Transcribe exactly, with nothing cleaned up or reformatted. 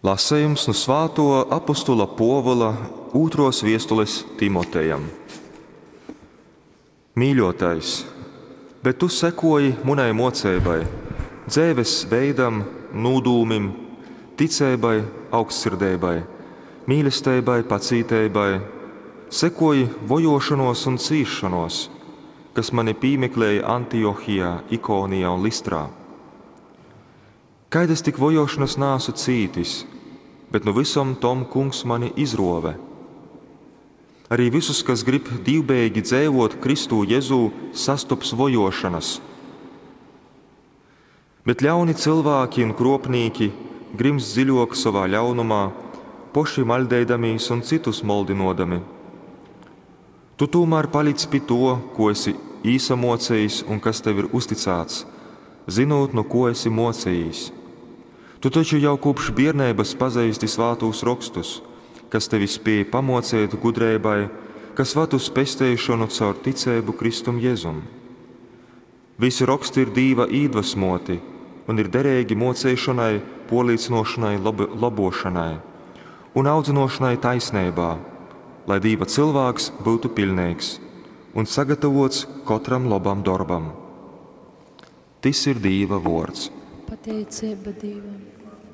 Lasējums no svāto apostola Povila otros viestules Timotejam. Mīļotais, bet tu sekoji munai moceibai, dzēves veidam, nūdūmim, ticēbai, augstsirdēbai, mīlestībai, pacīteibai, sekoji vojošanos un cīšanos, kas mani pīmeklēja Antiohijā, Ikonijā un Listrā. Kaidas tik vojošanas nāsu cītis, bet no visam tom kungs mani izrove. Arī visus, kas grib divbēgi dzēvot Kristū Jezū, sastops vojošanas. Bet ļauni cilvēki un kropnīki grims dziļok savā ļaunumā, poši maļdeidamīs un citus moldinodami. Tu tomēr palic pie to, ko esi īsamocējis un kas tev ir uzticēts, zinot, no ko esi mocējis. Tu taču jau kopš bērnības pazīsti svātos rakstus, kas tevi spēj pamocēt gudrībai, kas ved uz pestīšanu caur ticību Kristum Jēzum. Visi raksti ir Dieva iedvesmoti un ir derīgi mocēšanai, polīcinošanai, labo, labošanai un audzinošanai taisnībā, lai Dieva cilvēks būtu pilnīgs un sagatavots katram labam darbam. Tas ir Dieva vārds. Pateicība Dievam.